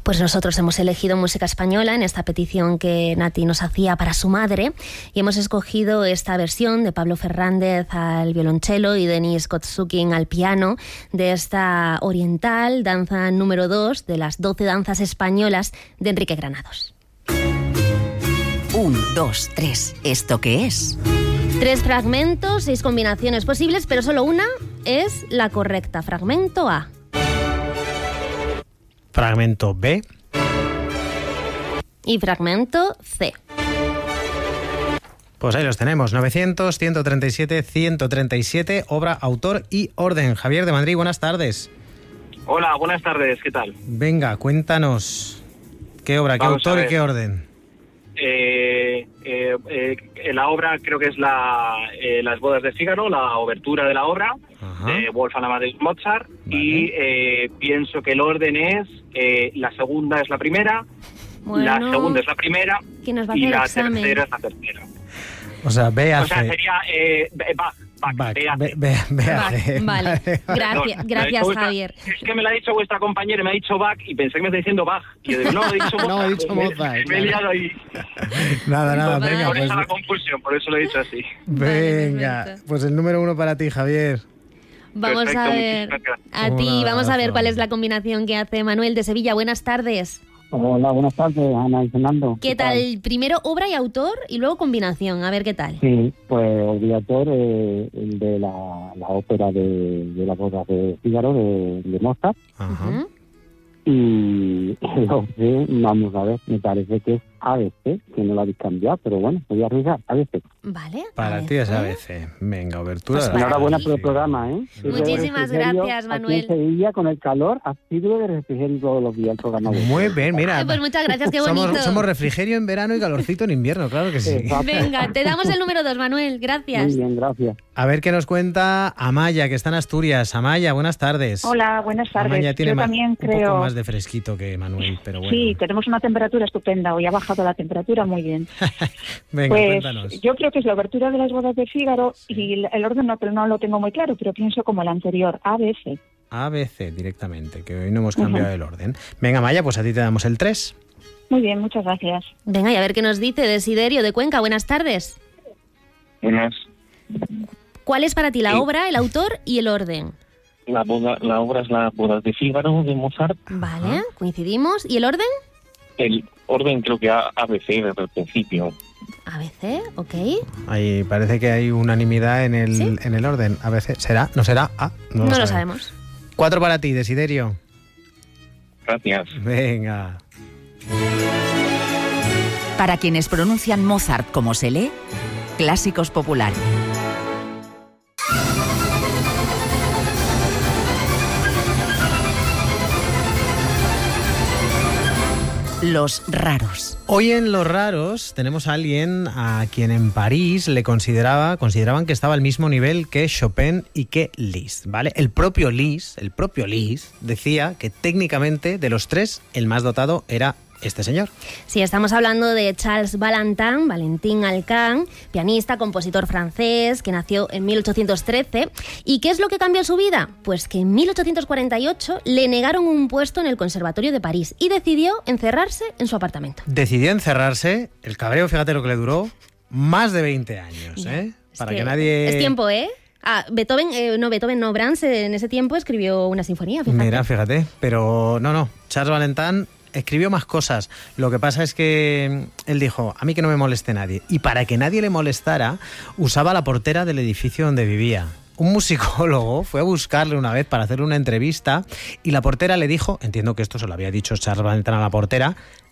Pues nosotros hemos elegido música española en esta petición que Nati nos hacía para su madre y hemos escogido esta versión de Pablo Fernández al violonchelo y Denis Kotsukin al piano de esta oriental, danza número 2 de las 12 danzas españolas de Enrique Granados. 1, 2, 3. ¿Esto qué es? 3 fragmentos, 6 combinaciones posibles, pero solo una es la correcta. Fragmento A. Fragmento B. Y fragmento C. Pues ahí los tenemos, 900, 137, 137, obra, autor y orden. Javier de Madrid, buenas tardes. Hola, buenas tardes, ¿qué tal? Venga, cuéntanos, ¿qué obra, qué autor y qué orden? La obra creo que es Las bodas de Fígaro, la obertura de la obra. Ajá. De Wolfgang Amadeus Mozart. Vale. Y pienso que el orden es la segunda es la primera, bueno, la segunda es la primera y la tercera es la tercera. O sea, sería Bach. Vale, gracias Javier. Es que me lo ha dicho vuestra compañera, me ha dicho Bach y pensé que me está diciendo Bach. Y yo digo, no, he dicho Mozart. No, he dicho Mozart. Me he liado ahí. Nada, venga. Por eso la confusión, por eso lo he dicho así. Venga, pues el número 1 para ti, Javier. Vamos perfecto, a ver, a ti, vamos a ver cuál es la combinación que hace Manuel de Sevilla. Buenas tardes. Hola, buenas tardes, Ana y Fernando. ¿Qué tal? Primero obra y autor y luego combinación, a ver qué tal. Sí, pues obra y autor, el de la ópera de las bodas de Fígaro de Mozart. Ajá. Y vamos a ver, me parece que es ABC, que no lo habéis cambiado, pero bueno, voy a arriesgar, ABC. Vale. Para ti es ABC. Venga, obertura. Pues enhorabuena por el programa, ¿eh? Muchísimas gracias, Manuel. Aquí en Sevilla, con el calor, ha sido de refrigerio todos los días el programa. Muy bien, mira. Pues muchas gracias, qué bonito. Somos refrigerio en verano y calorcito en invierno, claro que sí. Venga, te damos el número 2, Manuel, gracias. Muy bien, gracias. A ver qué nos cuenta Amaya, que está en Asturias. Amaya, buenas tardes. Hola, buenas tardes. Amaya tiene Yo también creo... un poco más de fresquito que Manuel, pero bueno. Sí, tenemos una temperatura estupenda. Hoy ha bajado la temperatura muy bien. Venga, pues cuéntanos. yo creo que es la obertura de las bodas de Fígaro y el orden no lo tengo muy claro, pero pienso como el anterior, ABC. ABC directamente, que hoy no hemos cambiado el orden. Venga, Amaya, pues a ti te damos el 3. Muy bien, muchas gracias. Venga, y a ver qué nos dice Desiderio de Cuenca. Buenas tardes. Buenas. ¿Cuál es para ti la obra, el autor y el orden? La obra es Las bodas de Fígaro de Mozart. Vale, coincidimos. ¿Y el orden? El orden creo que ABC desde el principio. ABC, ok. Ahí parece que hay unanimidad en el orden. ABC, ¿será? ¿No será? No lo sabemos. 4 para ti, Desiderio. Gracias. Venga. Para quienes pronuncian Mozart como se lee, Clásicos Populares. Los raros. Hoy en Los raros tenemos a alguien a quien en París consideraban que estaba al mismo nivel que Chopin y que Liszt, ¿vale? El propio Liszt decía que técnicamente de los 3 el más dotado era este señor. Sí, estamos hablando de Charles Valentin Alcan, pianista, compositor francés, que nació en 1813. ¿Y qué es lo que cambió su vida? Pues que en 1848 le negaron un puesto en el Conservatorio de París y decidió encerrarse en su apartamento. Decidió encerrarse, el cabreo, fíjate lo que le duró, más de 20 años, ¿eh? Para que nadie... Es tiempo, ¿eh? Beethoven no, Brahms en ese tiempo escribió una sinfonía, fíjate. Mira, fíjate, pero no, Charles Valentin escribió más cosas. Lo que pasa es que él dijo, a mí que no me moleste nadie. Y para que nadie le molestara, usaba la portera del edificio donde vivía. Un musicólogo fue a buscarle una vez para hacerle una entrevista y la portera le dijo, entiendo que esto se lo había dicho Charles Valentin a la portera,